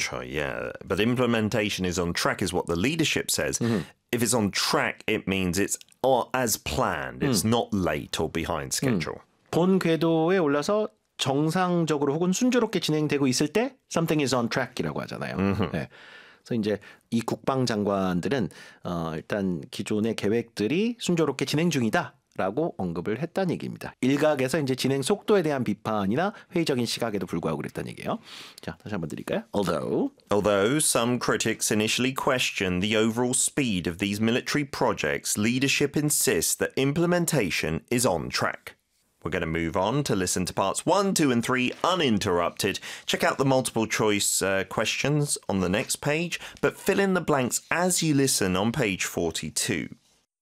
Gotcha, yeah. But implementation is on track is what the leadership says. If it's on track, it means it's as planned. It's not late or behind schedule. 본 궤도에 올라서 정상적으로 혹은 순조롭게 진행되고 있을 때 something is on track이라고 하잖아요. 네. 그래서 이제 이 국방장관들은 일단 기존의 계획들이 순조롭게 진행 중이다라고 언급을 했다는 얘기입니다. 일각에서 이제 진행 속도에 대한 비판이나 회의적인 시각에도 불구하고 그랬다는 얘기예요. 자, 다시 한번 드릴까요? Although some critics initially questioned the overall speed of these military projects, leadership insists that implementation is on track. We're going to move on to listen to parts 1, 2, and 3 uninterrupted. Check out the multiple choice questions on the next page, but fill in the blanks as you listen on page 42.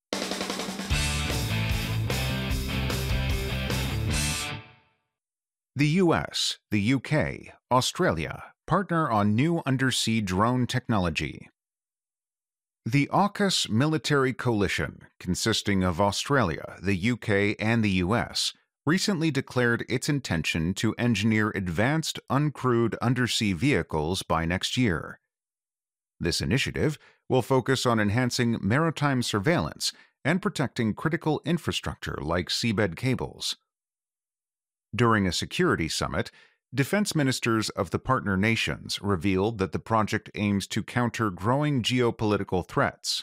The US, the UK, Australia partner on new undersea drone technology. The AUKUS military coalition, consisting of Australia, the UK, and the US, recently declared its intention to engineer advanced uncrewed undersea vehicles by next year. This initiative will focus on enhancing maritime surveillance and protecting critical infrastructure like seabed cables. During a security summit, defense ministers of the partner nations revealed that the project aims to counter growing geopolitical threats.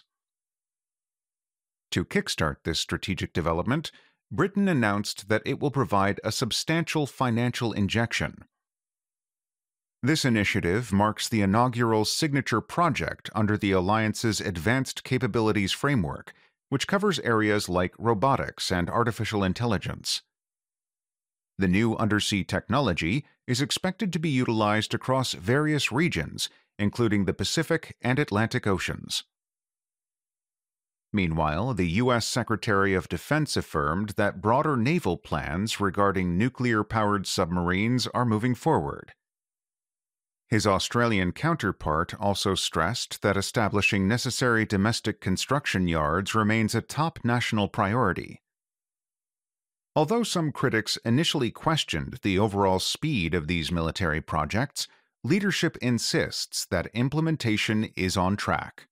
To kickstart this strategic development, Britain announced that it will provide a substantial financial injection. This initiative marks the inaugural signature project under the alliance's Advanced Capabilities Framework, which covers areas like robotics and artificial intelligence. The new undersea technology is expected to be utilized across various regions, including the Pacific and Atlantic Oceans. Meanwhile, the U.S. Secretary of Defense affirmed that broader naval plans regarding nuclear-powered submarines are moving forward. His Australian counterpart also stressed that establishing necessary domestic construction yards remains a top national priority. Although some critics initially questioned the overall speed of these military projects, leadership insists that implementation is on track.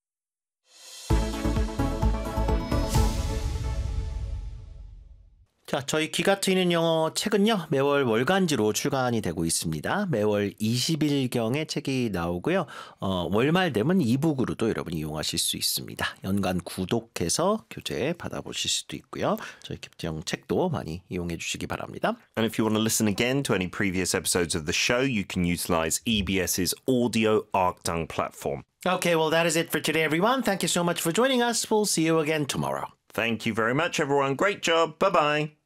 자, 저희 귀가 트이는 영어 책은요, 매월 월간지로 출간이 되고 있습니다. 매월 20일경에 책이 나오고요. 월말 되면 이북으로도 여러분이 이용하실 수 있습니다. 연간 구독해서 교재 받아보실 수도 있고요. 저희 캡티형 책도 많이 이용해 주시기 바랍니다. And if you want to listen again to any previous episodes of the show, you can utilize EBS's Audio Arktung platform. Okay, well, that is it for today, everyone. Thank you so much for joining us. We'll see you again tomorrow. Thank you very much, everyone. Great job. Bye-bye.